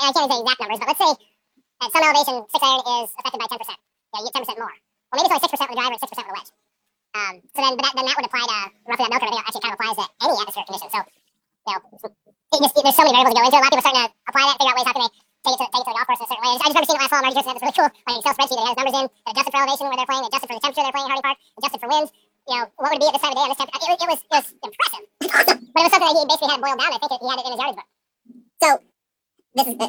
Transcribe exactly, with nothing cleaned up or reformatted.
I can't say exact numbers, but let's say at some elevation, six iron is affected by ten percent. Yeah, you get ten percent more. Well, maybe it's only six percent with the driver and six percent with the wedge. Um, so then, but that, then that would apply to roughly that bell curve. I think it actually kind of applies to any atmospheric condition. So, you know, it just, there's so many variables to go into it. A lot of people are starting to apply that, figure out ways how can they take it to, take it to the golf course in a certain way. I just, I just remember seeing it last fall. Marty Pearson had this really cool like Excel spreadsheet that has numbers in, that adjusted for elevation where they're playing, adjusted for the temperature they're playing at Hardy Park, adjusted for winds. You know, what would it be at this time of day on this temperature? It, it was it was impressive. But it was something that he basically had boiled down. I think it, he had it in his yardage book. So this is